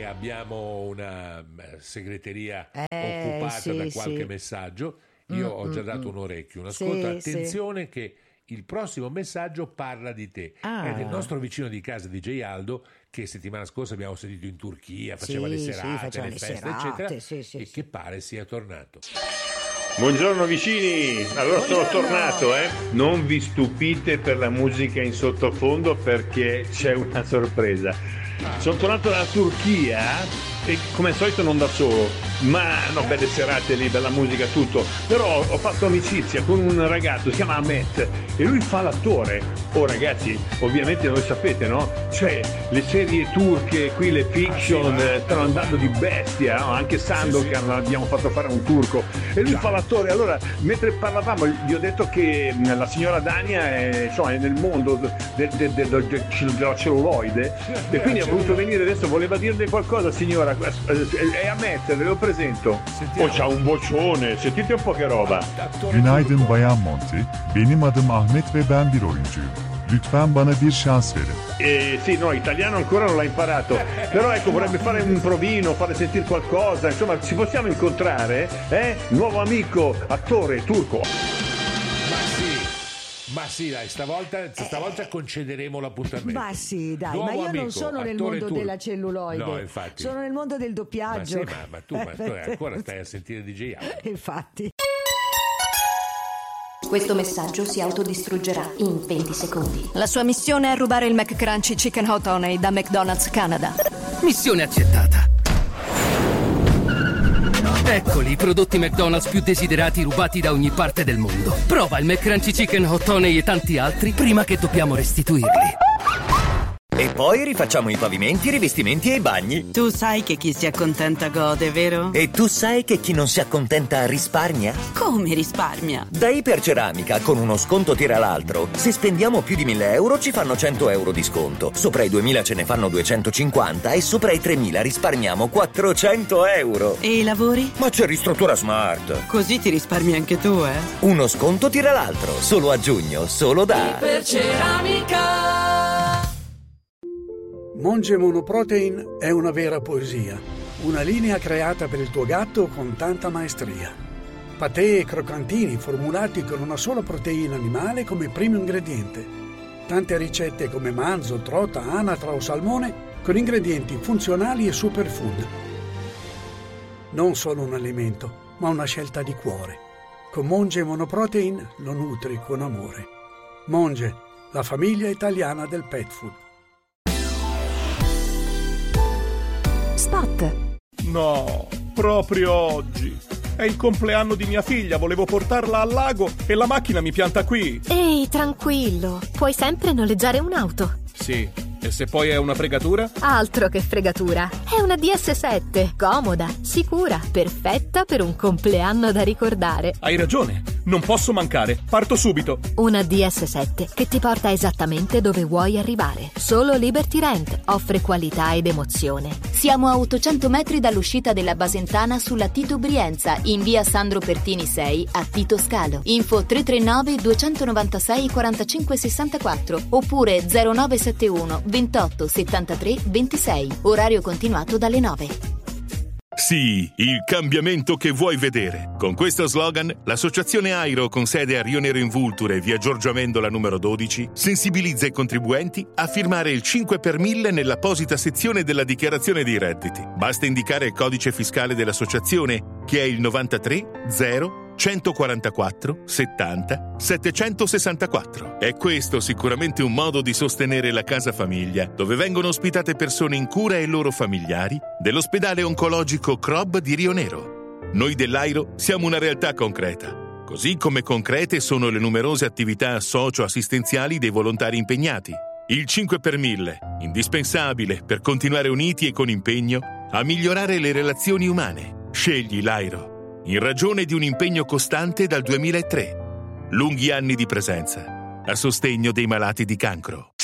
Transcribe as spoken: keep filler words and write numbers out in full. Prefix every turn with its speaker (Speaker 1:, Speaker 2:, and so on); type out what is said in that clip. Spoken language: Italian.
Speaker 1: abbiamo una segreteria
Speaker 2: eh,
Speaker 1: occupata
Speaker 2: sì,
Speaker 1: da qualche
Speaker 2: sì.
Speaker 1: messaggio. Io
Speaker 2: Mm,
Speaker 1: ho già
Speaker 2: mm,
Speaker 1: dato
Speaker 2: mm.
Speaker 1: un orecchio, un ascolto.
Speaker 2: Sì,
Speaker 1: Attenzione sì. che il prossimo messaggio parla di te.
Speaker 2: Ah.
Speaker 1: È del nostro vicino di casa D J Aldo, che settimana scorsa abbiamo sentito in Turchia, faceva
Speaker 2: Sì,
Speaker 1: le
Speaker 2: sì,
Speaker 1: serate,
Speaker 2: faceva
Speaker 1: le
Speaker 2: le
Speaker 1: feste,
Speaker 2: serate,
Speaker 1: eccetera,
Speaker 2: sì, sì,
Speaker 1: e
Speaker 2: sì.
Speaker 1: che pare sia tornato.
Speaker 3: Buongiorno vicini, allora sono
Speaker 2: Buongiorno.
Speaker 3: tornato, eh. Non vi stupite per la musica in sottofondo perché c'è una sorpresa. Sono tornato dalla Turchia e come al solito non da solo, ma no, belle serate lì, bella musica, tutto. Però ho fatto amicizia con un ragazzo, si chiama Ahmet, e lui fa l'attore. Oh ragazzi, ovviamente voi sapete, no? Cioè, le serie turche, qui le fiction
Speaker 1: Ah, sì,
Speaker 3: eh, stanno andando di bestia, no? Anche Sandokan
Speaker 1: sì.
Speaker 3: l'abbiamo fatto fare a un turco. E lui
Speaker 1: Già.
Speaker 3: fa l'attore. Allora, mentre parlavamo, gli ho detto che mh, la signora Dania è, insomma, è nel mondo de- de- de- de- de- della celluloide, e quindi ha voluto venire adesso, voleva dirle qualcosa, signora. È a mettere, ve lo presento.
Speaker 1: Sentiamo.
Speaker 3: Oh, c'ha un vocione, sentite un po' che roba.
Speaker 1: Attore
Speaker 4: Günaydın
Speaker 1: turco.
Speaker 4: Bayan Monty. Benim adım Ahmet ve ben bir oyuncuyum. Lütfen bana bir şans verin.
Speaker 3: Eh, sì, no, italiano ancora non l'ha imparato, però ecco, vorrebbe fare un provino, fare sentire qualcosa, insomma, ci possiamo incontrare, eh? Nuovo amico, attore turco.
Speaker 1: Ma sì, ma sì, dai, stavolta, stavolta concederemo l'appuntamento.
Speaker 2: Ma sì, dai,
Speaker 1: Nuovo
Speaker 2: ma io
Speaker 1: amico,
Speaker 2: non sono nel
Speaker 1: attore
Speaker 2: mondo
Speaker 1: turco.
Speaker 2: della celluloide.
Speaker 1: No, infatti.
Speaker 2: Sono nel mondo del
Speaker 1: Ma
Speaker 2: doppiaggio.
Speaker 1: sì, ma, ma tu, ma tu ancora stai a sentire D J Aldo.
Speaker 2: Infatti.
Speaker 5: Questo messaggio si autodistruggerà in venti secondi.
Speaker 6: La sua missione è rubare il McCrunchy Chicken Hot Honey da McDonald's Canada.
Speaker 7: Missione accettata. Eccoli i prodotti McDonald's più desiderati rubati da ogni parte del mondo. Prova il McCrunchy Chicken Hot Honey e tanti altri prima che dobbiamo restituirli.
Speaker 8: E poi rifacciamo i pavimenti, i rivestimenti e i bagni.
Speaker 9: Tu sai che chi si accontenta gode, vero?
Speaker 8: E tu sai che chi non si accontenta risparmia?
Speaker 9: Come risparmia?
Speaker 8: Da Iperceramica, con uno sconto tira l'altro. Se spendiamo più di mille euro ci fanno cento euro di sconto. Sopra i duemila ce ne fanno duecentocinquanta e sopra i tremila risparmiamo quattrocento euro.
Speaker 9: E i lavori?
Speaker 8: Ma c'è Ristruttura Smart.
Speaker 9: Così ti risparmi anche tu, eh?
Speaker 8: Uno sconto tira l'altro, solo a giugno, solo da
Speaker 5: Iperceramica.
Speaker 10: Monge Monoprotein è una vera poesia, una linea creata per il tuo gatto con tanta maestria. Patè e croccantini formulati con una sola proteina animale come primo ingrediente. Tante ricette come manzo, trota, anatra o salmone con ingredienti funzionali e superfood. Non solo un alimento, ma una scelta di cuore. Con Monge Monoprotein lo nutri con amore. Monge, la famiglia italiana del pet food.
Speaker 6: Spot.
Speaker 11: No, proprio oggi. È il compleanno di mia figlia, volevo portarla al lago e la macchina mi pianta qui.
Speaker 12: Ehi, tranquillo, puoi sempre noleggiare un'auto.
Speaker 11: Sì, e se poi è una fregatura?
Speaker 12: Altro che fregatura, è una D S sette, comoda, sicura, perfetta per un compleanno da ricordare.
Speaker 11: Hai ragione, non posso mancare, parto subito.
Speaker 12: Una D S sette che ti porta esattamente dove vuoi arrivare. Solo Liberty Rent offre qualità ed emozione.
Speaker 5: Siamo a ottocento metri dall'uscita della Basentana sulla Tito Brienza, in via Sandro Pertini sei a Tito Scalo. Info tre tre nove due nove sei quattro cinque sei quattro oppure zero nove sette uno ventotto settantatré ventisei. Orario continuato dalle nove.
Speaker 13: Sì, il cambiamento che vuoi vedere. Con questo slogan, l'associazione Airo, con sede a Rio Nero in Vulture, via Giorgio Amendola numero dodici, sensibilizza i contribuenti a firmare il cinque per mille nell'apposita sezione della dichiarazione dei redditi. Basta indicare il codice fiscale dell'associazione, che è il novantatré zero centoquarantaquattro settanta settecentosessantaquattro. È questo sicuramente un modo di sostenere la casa famiglia, dove vengono ospitate persone in cura e loro familiari dell'ospedale oncologico C R O B di Rio Nero. Noi dell'Airo siamo una realtà concreta, così come concrete sono le numerose attività socio-assistenziali dei volontari impegnati. Il cinque per mille, indispensabile per continuare uniti e con impegno a migliorare le relazioni umane. Scegli l'Airo, in ragione di un impegno costante dal duemilatré. Lunghi anni di presenza a sostegno dei malati di cancro.